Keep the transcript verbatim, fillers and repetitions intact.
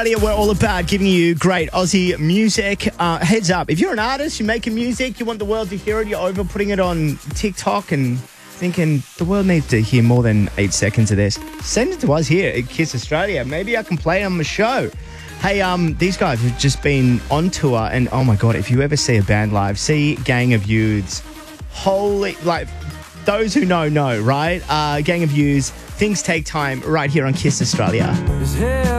We're all about giving you great Aussie music. Uh, heads up, if you're an artist, you're making music, you want the world to hear it, you're over putting it on TikTok and thinking the world needs to hear more than eight seconds of this, send it to us here at Kiss Australia. Maybe I can play it on the show. Hey, um, these guys have just been on tour, and oh my God, if you ever see a band live, see Gang of Youths. Holy, like, those who know, know, right? Uh, Gang of Youths, things take time right here on Kiss Australia.